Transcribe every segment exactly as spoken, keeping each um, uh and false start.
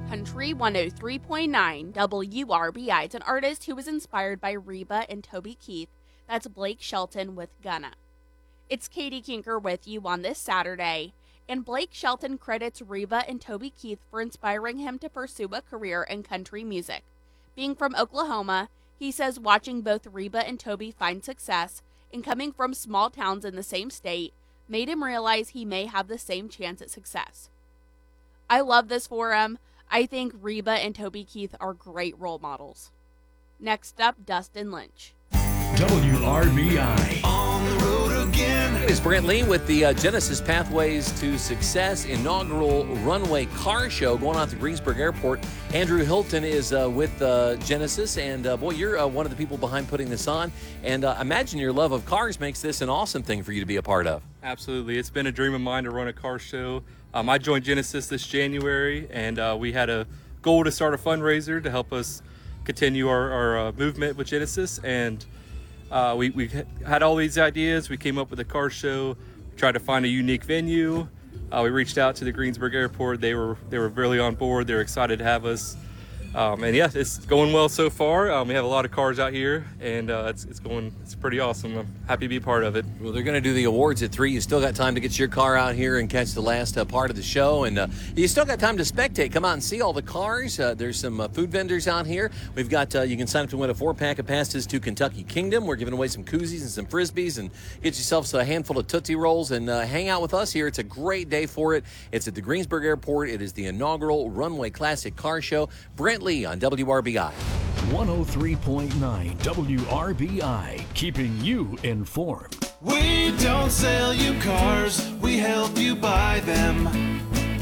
Country one oh three point nine W R B I. It's an artist who was inspired by Reba and Toby Keith. That's Blake Shelton with Gunna. It's Katie Kinker with you on this Saturday. And Blake Shelton credits Reba and Toby Keith for inspiring him to pursue a career in country music. Being from Oklahoma, he says watching both Reba and Toby find success and coming from small towns in the same state made him realize he may have the same chance at success. I love this for him. I think Reba and Toby Keith are great role models. Next up, Dustin Lynch. W R B I. On the road again. It's Brent Lee with the uh, Genesis Pathways to Success inaugural runway car show going on at the Greensburg Airport. Andrew Hilton is uh, with uh, Genesis, and uh, boy, you're uh, one of the people behind putting this on. And uh, imagine your love of cars makes this an awesome thing for you to be a part of. Absolutely. It's been a dream of mine to run a car show. Um, I joined Genesis this January, and uh, we had a goal to start a fundraiser to help us continue our, our uh, movement with Genesis. And uh, we, we had all these ideas. We came up with a car show, tried to find a unique venue. Uh, we reached out to the Greensburg Airport. They were they were really on board. They were excited to have us. Um, and yeah, it's going well so far. Um, we have a lot of cars out here, and uh, it's it's going it's pretty awesome. I'm happy to be part of it. Well, they're going to do the awards at three. You still got time to get your car out here and catch the last uh, part of the show, and uh, you still got time to spectate. Come out and see all the cars. Uh, there's some uh, food vendors out here. We've got uh, you can sign up to win a four pack of passes to Kentucky Kingdom. We're giving away some koozies and some frisbees, and get yourself a handful of Tootsie Rolls and uh, hang out with us here. It's a great day for it. It's at the Greensburg Airport. It is the inaugural Runway Classic Car Show. Brent Lee on W R B I. one oh three point nine W R B I, keeping you informed. We don't sell you cars, we help you buy them.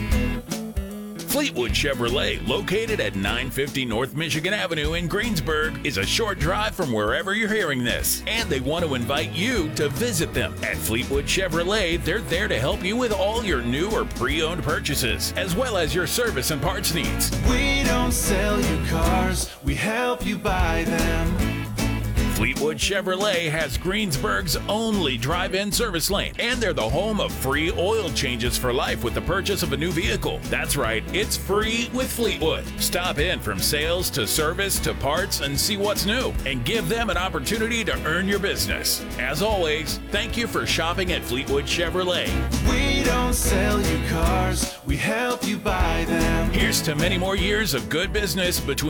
Fleetwood Chevrolet, located at nine fifty North Michigan Avenue in Greensburg, is a short drive from wherever you're hearing this. And they want to invite you to visit them. At Fleetwood Chevrolet, they're there to help you with all your new or pre-owned purchases, as well as your service and parts needs. We don't sell you cars, we help you buy them. Fleetwood Chevrolet has Greensburg's only drive-in service lane, and they're the home of free oil changes for life with the purchase of a new vehicle. That's right, it's free with Fleetwood. Stop in from sales to service to parts and see what's new, and give them an opportunity to earn your business. As always, thank you for shopping at Fleetwood Chevrolet. We don't sell you cars, we help you buy them. Here's to many more years of good business between